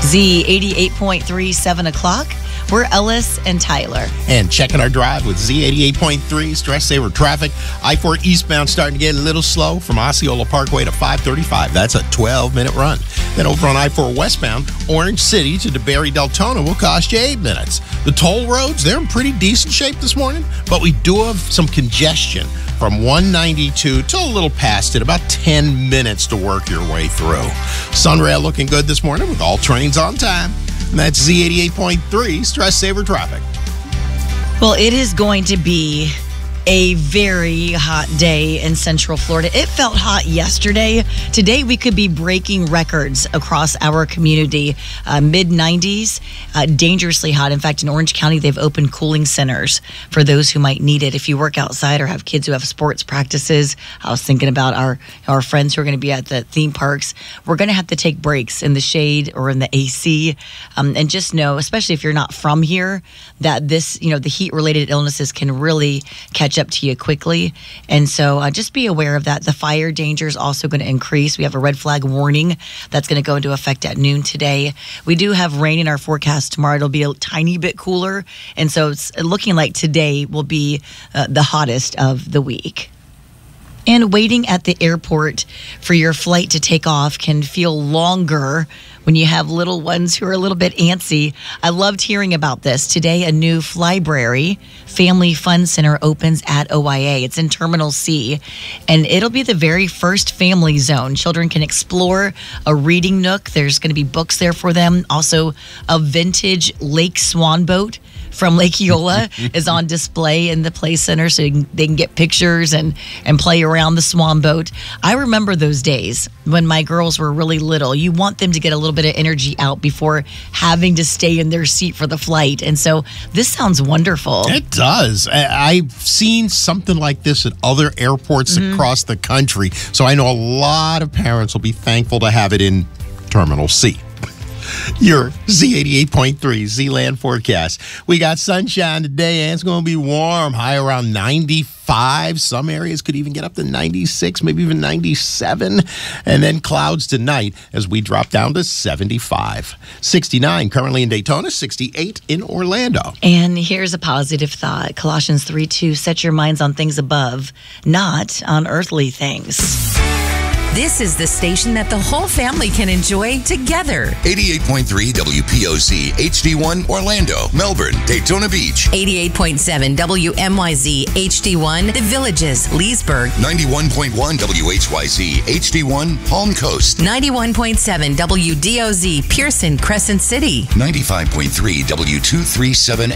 Z88.3, 7 o'clock. We're Ellis and Tyler. And checking our drive with Z88.3, stress saver traffic. I-4 eastbound starting to get a little slow from Osceola Parkway to 535. That's a 12-minute run. Then over on I-4 westbound, Orange City to DeBerry Deltona will cost you 8 minutes. The toll roads, they're in pretty decent shape this morning, but we do have some congestion from 192 to a little past it, about 10 minutes to work your way through. Sunrail looking good this morning with all trains on time. And that's Z88.3 stress saver traffic. Well, it is going to be a very hot day in Central Florida. It felt hot yesterday. Today, we could be breaking records across our community. Mid-90s, dangerously hot. In fact, in Orange County, they've opened cooling centers for those who might need it. If you work outside or have kids who have sports practices, I was thinking about our friends who are going to be at the theme parks. We're going to have to take breaks in the shade or in the AC. And just know, especially if you're not from here, that this, the heat-related illnesses can really catch up to you quickly. And so just be aware of that. The fire danger is also going to increase. We have a red flag warning that's going to go into effect at noon today. We do have rain in our forecast tomorrow. It'll be a tiny bit cooler. And so it's looking like today will be the hottest of the week. And waiting at the airport for your flight to take off can feel longer when you have little ones who are a little bit antsy. I loved hearing about this. Today, a new Flybrary Family Fun Center opens at OIA. It's in Terminal C, and it'll be the very first family zone. Children can explore a reading nook. There's going to be books there for them. Also, a vintage Lake Swan boat from Lake Eola is on display in the Play Center, so they can get pictures and play around the swan boat. I remember those days when my girls were really little. You want them to get a little bit of energy out before having to stay in their seat for the flight. And so this sounds wonderful. It does. I've seen something like this at other airports across the country, so I know a lot of parents will be thankful to have it in Terminal C. Your Z88.3 Z-Land forecast. We got sunshine today, and it's going to be warm. High around 95. Some areas could even get up to 96, maybe even 97. And then clouds tonight as we drop down to 75. 69 currently in Daytona, 68 in Orlando. And here's a positive thought. Colossians 3:2, set your minds on things above, not on earthly things. This is the station that the whole family can enjoy together. 88.3 WPOZ HD1 Orlando, Melbourne, Daytona Beach. 88.7 WMYZ HD1 The Villages, Leesburg. 91.1 WHYZ HD1 Palm Coast. 91.7 WDOZ Pearson, Crescent City. 95.3 W237